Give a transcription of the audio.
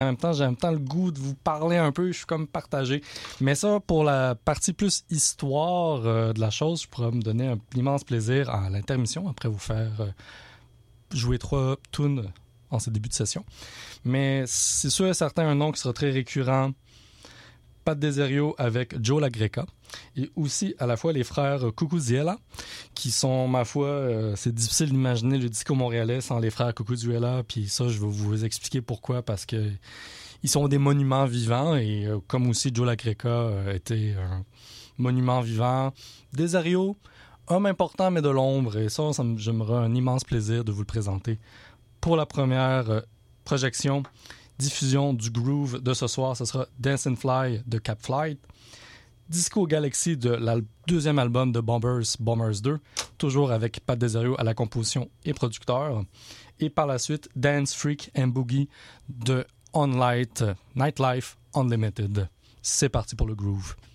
En même temps, j'ai en même temps le goût de vous parler un peu, je suis comme partagé. Mais ça, pour la partie plus histoire de la chose, je pourrais me donner un immense plaisir à l'intermission, après vous faire jouer 3 tunes en ce début de session. Mais c'est sûr et certain, un nom qui sera très récurrent, Pat Deserio avec Joe LaGreca, et aussi à la fois les frères Cucuziella, qui sont, ma foi, c'est difficile d'imaginer le disco montréalais sans les frères Cucuziella, puis ça, je vais vous expliquer pourquoi, parce que ils sont des monuments vivants, et comme aussi Joe LaGreca était un monument vivant. Deserio, homme important mais de l'ombre, et ça j'aimerais un immense plaisir de vous le présenter pour la première projection. Diffusion du groove de ce soir, ce sera Dance and Fly de Cap Flight, Disco Galaxy de deuxième album de Bombers 2, toujours avec Pat Deserio à la composition et producteur, et par la suite Dance Freak and Boogie de Nightlife Unlimited. C'est parti pour le groove.